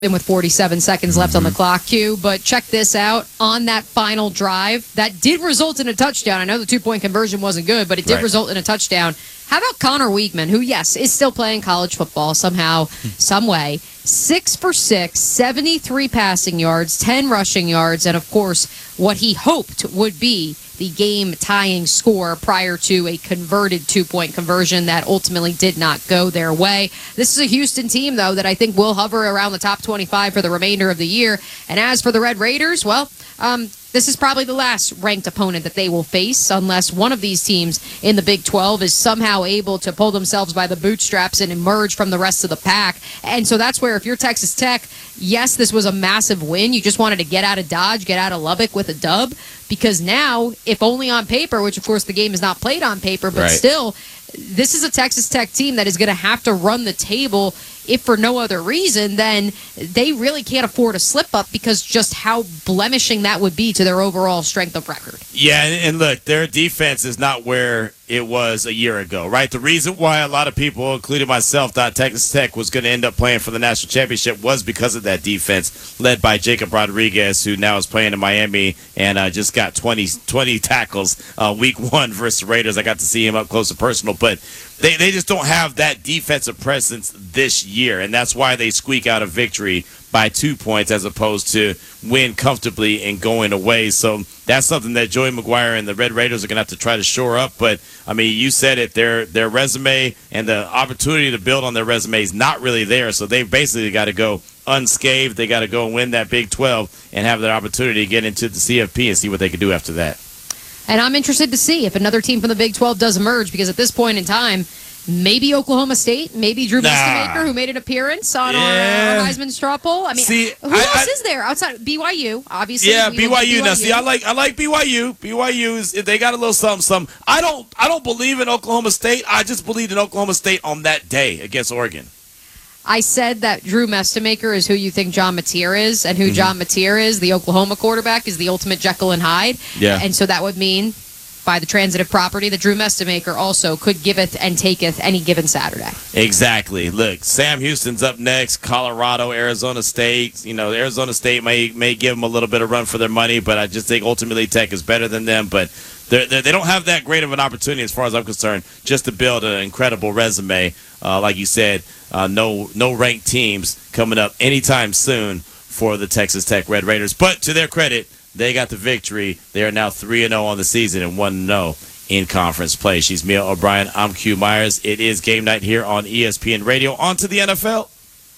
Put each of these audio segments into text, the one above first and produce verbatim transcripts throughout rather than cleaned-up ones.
with forty-seven seconds left on the clock, Q. But check this out. On that final drive, that did result in a touchdown. I know the two-point conversion wasn't good, but it did Right. result in a touchdown. How about Connor Weigman, who, yes, is still playing college football somehow, some way. Six for six, seventy-three passing yards, ten rushing yards, and, of course, what he hoped would be the game-tying score prior to a converted two-point conversion that ultimately did not go their way. This is a Houston team, though, that I think will hover around the top twenty-five for the remainder of the year. And as for the Red Raiders, well, um, this is probably the last ranked opponent that they will face unless one of these teams in the Big twelve is somehow able to pull themselves by the bootstraps and emerge from the rest of the pack. And so that's where if you're Texas Tech, yes, this was a massive win. You just wanted to get out of Dodge, get out of Lubbock with a dub, because now, if only on paper, which of course the game is not played on paper, but Right. still, this is a Texas Tech team that is going to have to run the table. If for no other reason, then they really can't afford a slip up because just how blemishing that would be to their overall strength of record. Yeah, and, and look, their defense is not where it was a year ago, right? The reason why a lot of people, including myself, thought Texas Tech was going to end up playing for the national championship was because of that defense led by Jacob Rodriguez, who now is playing in Miami and uh, just got twenty, twenty tackles uh, week one versus the Raiders. I got to see him up close and personal, but they, they just don't have that defensive presence this year, and that's why they squeak out a victory by two points as opposed to win comfortably and going away. So that's something that Joey McGuire and the Red Raiders are going to have to try to shore up. But, I mean, you said it, their their resume and the opportunity to build on their resume is not really there. So they've basically got to go unscathed. They got to go and win that Big twelve and have their opportunity to get into the C F P and see what they can do after that. And I'm interested to see if another team from the Big twelve does emerge, because at this point in time, maybe Oklahoma State, maybe Drew Nah. Mestemaker, who made an appearance on Yeah. our, our Heisman straw poll. I mean, See, who I- else I- is there outside B Y U? Obviously, Yeah, we B look Y at U. Now, see, I like I like B Y U. B Y U is they got a little something, something. I don't I don't believe in Oklahoma State. I just believed in Oklahoma State on that day against Oregon. I said that Drew Mestemaker is who you think John Mateer is, and who Mm-hmm. John Mateer is, the Oklahoma quarterback, is the ultimate Jekyll and Hyde. Yeah. And so that would mean, by the transitive property, that Drew Mestemaker also could giveth and taketh any given Saturday. Exactly. Look, Sam Houston's up next. Colorado, Arizona State. You know, Arizona State may may give them a little bit of run for their money, but I just think ultimately Tech is better than them. But they're, they're, they don't have that great of an opportunity, as far as I'm concerned, just to build an incredible resume. Uh, like you said, uh, no no ranked teams coming up anytime soon for the Texas Tech Red Raiders. But to their credit, they got the victory. They are now three and oh on the season and one and oh in conference play. She's Mia O'Brien. I'm Q Myers. It is game night here on E S P N Radio. On to the N F L.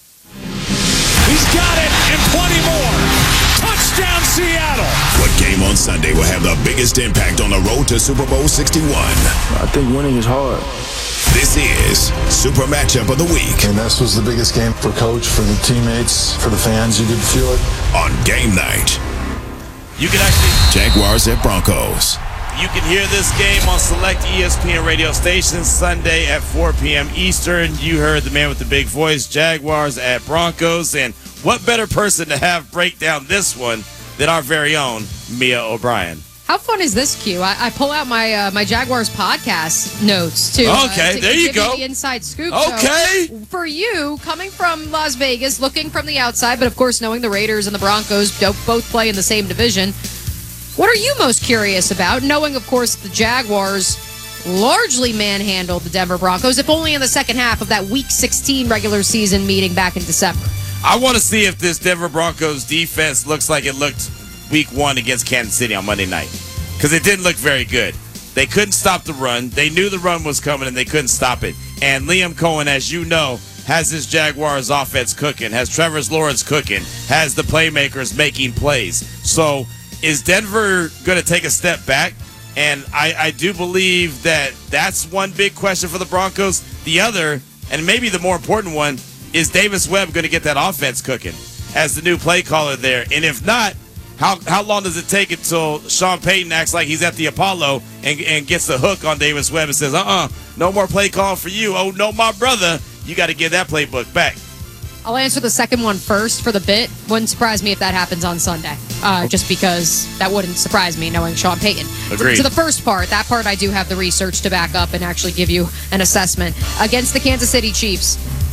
He's got it, and plenty more. Touchdown, Seattle. What game on Sunday will have the biggest impact on the road to Super Bowl sixty-one? I think winning is hard. This is Super Matchup of the Week And this was the biggest game for coach, for the teammates, for the fans. You could feel it. on Game Night. You can actually Jaguars at Broncos. you can hear this game on select E S P N radio stations Sunday at four p.m. Eastern. You heard the man with the big voice, Jaguars at Broncos. And what better person to have break down this one than our very own Mia O'Brien? How fun is this, Q? I, I pull out my uh, my Jaguars podcast notes too. Okay, uh, to there you give go. the inside scoop. Okay. So for you, coming from Las Vegas, looking from the outside, but of course knowing the Raiders and the Broncos don't both play in the same division, what are you most curious about? Knowing, of course, the Jaguars largely manhandled the Denver Broncos, if only in the second half of that Week sixteen regular season meeting back in December. I want to see if this Denver Broncos defense looks like it looked week one against Kansas City on Monday night, because it didn't look very good. They couldn't stop the run. They knew the run was coming, and they couldn't stop it. And Liam Cohen, as you know, has this Jaguars offense cooking, has Trevor's Lawrence cooking, has the playmakers making plays. So is Denver going to take a step back? And I, I do believe that that's one big question for the Broncos. The other, and maybe the more important one, is Davis Webb going to get that offense cooking as the new play caller there? And if not, how how long does it take until Sean Payton acts like he's at the Apollo and, and gets the hook on Davis Webb and says, uh-uh, no more play calling for you. Oh, no, my brother. You got to get that playbook back. I'll answer the second one first for the bit. Wouldn't surprise me if that happens on Sunday, uh, just because that wouldn't surprise me knowing Sean Payton. Agreed. To the first part, that part I do have the research to back up and actually give you an assessment. Against the Kansas City Chiefs,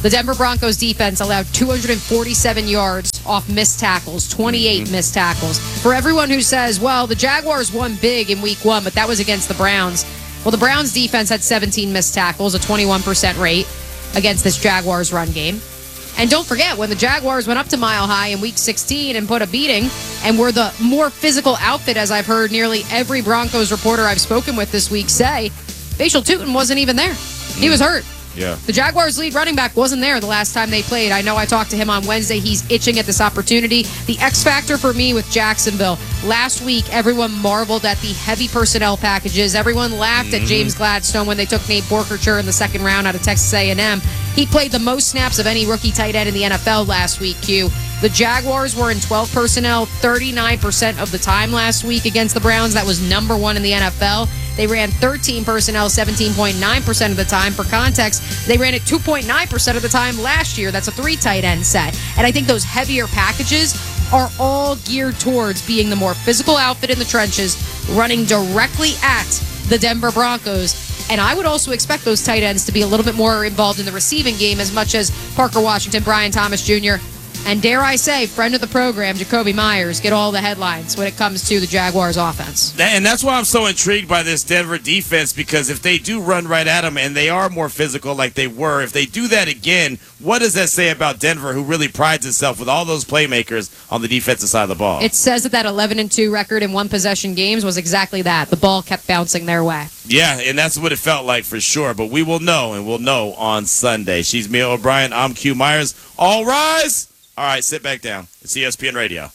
The Denver Broncos defense allowed two hundred forty-seven yards off missed tackles, twenty-eight mm-hmm. missed tackles. For everyone who says, well, the Jaguars won big in week one, but that was against the Browns. Well, the Browns defense had seventeen missed tackles, a twenty-one percent rate against this Jaguars run game. And don't forget, when the Jaguars went up to Mile High in week sixteen and put a beating and were the more physical outfit, as I've heard nearly every Broncos reporter I've spoken with this week say, Facial Tootin wasn't even there. He was hurt. Yeah. The Jaguars' lead running back wasn't there the last time they played. I know I talked to him on Wednesday. He's itching at this opportunity. The X factor for me with Jacksonville. Last week, everyone marveled at the heavy personnel packages. Everyone laughed mm-hmm. at James Gladstone when they took Nate Borkercher in the second round out of Texas A and M. He played the most snaps of any rookie tight end in the N F L last week, Q. The Jaguars were in twelve personnel thirty-nine percent of the time last week against the Browns. That was number one in the N F L. They ran thirteen personnel seventeen point nine percent of the time. For context, they ran it two point nine percent of the time last year. That's a three tight end set. And I think those heavier packages are all geared towards being the more physical outfit in the trenches, running directly at the Denver Broncos. And I would also expect those tight ends to be a little bit more involved in the receiving game, as much as Parker Washington, Brian Thomas Junior, and dare I say, friend of the program, Jacoby Myers, get all the headlines when it comes to the Jaguars offense. And that's why I'm so intrigued by this Denver defense, because if they do run right at them and they are more physical like they were, if they do that again, what does that say about Denver, who really prides itself with all those playmakers on the defensive side of the ball? It says that that eleven and two record in one-possession games was exactly that. The ball kept bouncing their way. Yeah, and that's what it felt like for sure. But we will know, and we'll know on Sunday. She's Mia O'Brien. I'm Q Myers. All rise. All right, sit back down. It's E S P N Radio.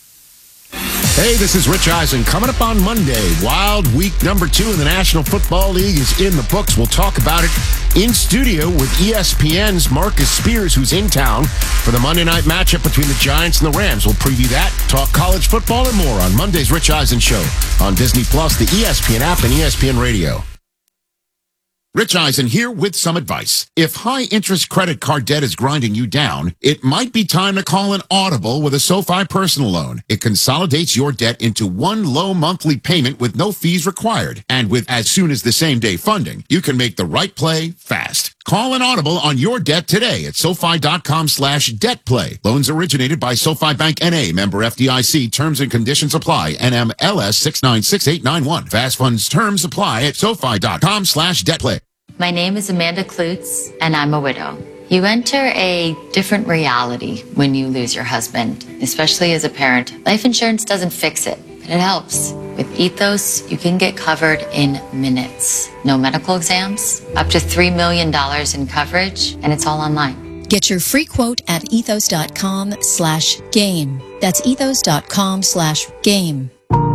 Hey, this is Rich Eisen. Coming up on Monday, Wild Week number two in the National Football League is in the books. We'll talk about it in studio with E S P N's Marcus Spears, who's in town for the Monday night matchup between the Giants and the Rams. We'll preview that, talk college football, and more on Monday's Rich Eisen Show on Disney Plus, the E S P N app, and E S P N Radio. Rich Eisen here with some advice. If high-interest credit card debt is grinding you down, it might be time to call an Audible with a SoFi personal loan. It consolidates your debt into one low monthly payment with no fees required. And with as soon as the same-day funding, you can make the right play fast. Call an Audible on your debt today at SoFi.com slash debt play. Loans originated by SoFi Bank N A, member F D I C. Terms and conditions apply. N M L S six nine six eight nine one. Fast funds terms apply at SoFi.com slash debt play. My name is Amanda Klutz, and I'm a widow. You enter a different reality when you lose your husband, especially as a parent. Life insurance doesn't fix it, but it helps. With Ethos, you can get covered in minutes. No medical exams, up to three million dollars in coverage, and it's all online. Get your free quote at ethos.com slash game. That's ethos.com slash game.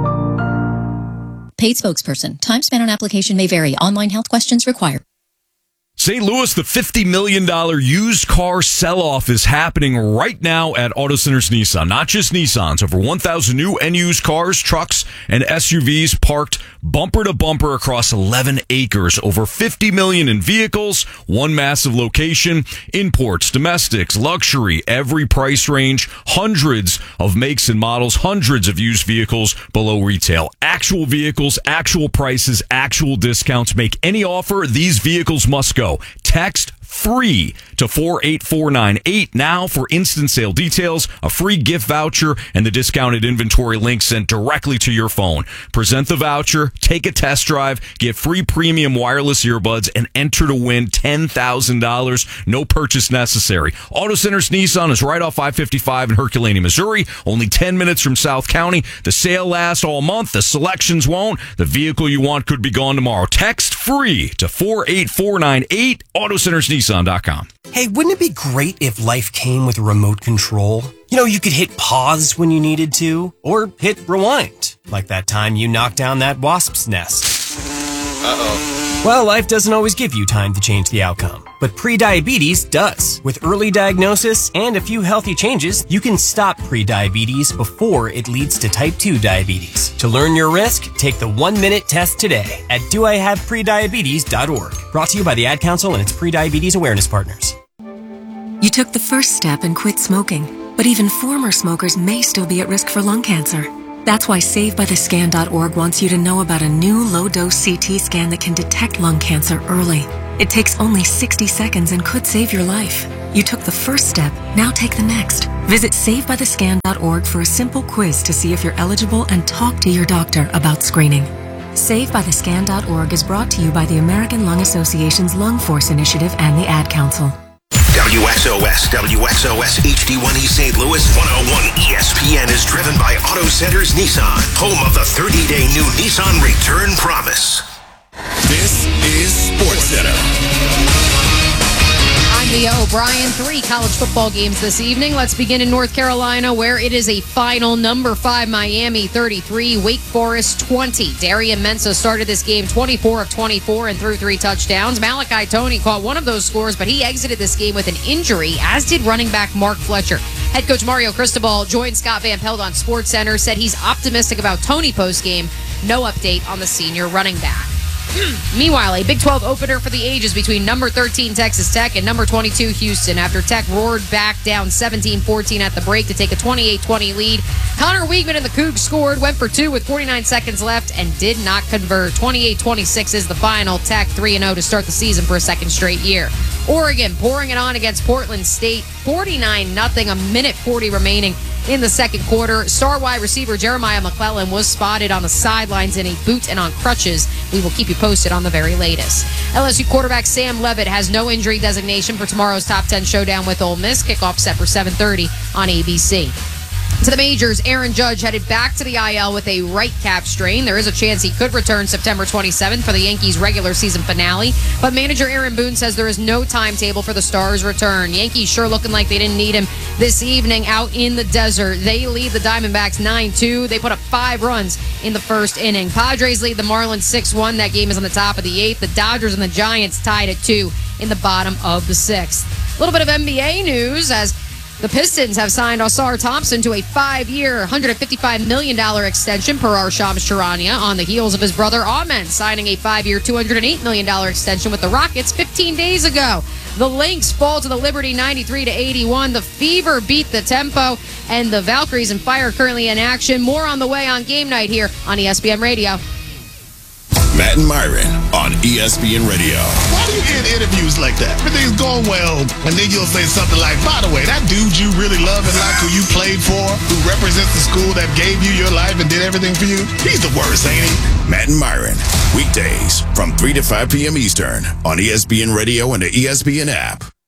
Paid spokesperson. Time spent on application may vary. Online health questions required. Saint Louis, the fifty million dollars used car sell-off is happening right now at Auto Centers Nissan. Not just Nissans. Over one thousand new and used cars, trucks, and S U Vs parked bumper to bumper across eleven acres. Over fifty million dollars in vehicles, one massive location, imports, domestics, luxury, every price range, hundreds of makes and models, hundreds of used vehicles below retail. Actual vehicles, actual prices, actual discounts. Make any offer, these vehicles must go. Text free to four eight four nine eight now for instant sale details, a free gift voucher, and the discounted inventory link sent directly to your phone. Present the voucher, take a test drive, get free premium wireless earbuds, and enter to win ten thousand dollars. No purchase necessary. Auto Centers Nissan is right off I fifty-five in Herculaneum, Missouri. Only ten minutes from South County. The sale lasts all month. The selections won't. The vehicle you want could be gone tomorrow. Text free to four eight four nine eight, auto centers nissan dot com. Hey, wouldn't it be great if life came with a remote control? You know, you could hit pause when you needed to, or hit rewind, like that time you knocked down that wasp's nest. Uh-oh. Well, life doesn't always give you time to change the outcome, but prediabetes does. With early diagnosis and a few healthy changes, you can stop prediabetes before it leads to type two diabetes. To learn your risk, take the one-minute test today at do I have prediabetes dot org. Brought to you by the Ad Council and its prediabetes awareness partners. You took the first step and quit smoking, but even former smokers may still be at risk for lung cancer. That's why save by the scan dot org wants you to know about a new low-dose C T scan that can detect lung cancer early. It takes only sixty seconds and could save your life. You took the first step, now take the next. Visit save by the scan dot org for a simple quiz to see if you're eligible and talk to your doctor about screening. save by the scan dot org is brought to you by the American Lung Association's Lung Force Initiative and the Ad Council. W X O S, W X O S H D one East Saint Louis, one oh one E S P N is driven by Auto Centers Nissan, home of the thirty-day new Nissan Return Promise. This is SportsCenter. I'm Leah O'Brien. Three college football games this evening. Let's begin in North Carolina, where it is a final. Number five, Miami thirty-three, Wake Forest twenty. Darian Mensah started this game twenty-four of twenty-four and threw three touchdowns. Malachi Toney caught one of those scores, but he exited this game with an injury, as did running back Mark Fletcher. Head coach Mario Cristobal joined Scott Van Pelt on SportsCenter, said he's optimistic about Toney post-game. No update on the senior running back. Meanwhile, a Big twelve opener for the ages between number thirteen Texas Tech and number twenty-two Houston. After Tech roared back down seventeen fourteen at the break to take a twenty-eight twenty lead, Connor Weigman and the Cougs scored, went for two with forty-nine seconds left, and did not convert. twenty-eight twenty-six is the final. Tech three and oh to start the season for a second straight year. Oregon pouring it on against Portland State, forty-nine nothing, a minute forty remaining in the second quarter. Star wide receiver Jeremiah McClellan was spotted on the sidelines in a boot and on crutches. We will keep you posted on the very latest. L S U quarterback Sam Levitt has no injury designation for tomorrow's top ten showdown with Ole Miss. Kickoff set for seven thirty on A B C. To the majors, Aaron Judge headed back to the I L with a right calf strain. There is a chance he could return September twenty-seventh for the Yankees' regular season finale, but manager Aaron Boone says there is no timetable for the Stars' return. Yankees sure looking like they didn't need him this evening out in the desert. They lead the Diamondbacks nine two. They put up five runs in the first inning. Padres lead the Marlins six one. That game is on the top of the eighth. The Dodgers and the Giants tied at two in the bottom of the sixth. A little bit of N B A news as the Pistons have signed Ausar Thompson to a five-year, one hundred fifty-five million dollars extension per Arsham Charania on the heels of his brother Amen signing a five-year, two hundred eight million dollars extension with the Rockets fifteen days ago. The Lynx fall to the Liberty ninety-three to eighty-one. The Fever beat the Tempo, and the Valkyries and Fire currently in action. More on the way on Game Night here on E S P N Radio. Matt and Myron on E S P N Radio. Why do you get interviews like that? Everything's going well, and then you'll say something like, by the way, that dude you really love and like, who you played for, who represents the school that gave you your life and did everything for you, he's the worst, ain't he? Matt and Myron, weekdays from three to five p.m. Eastern on E S P N Radio and the E S P N app.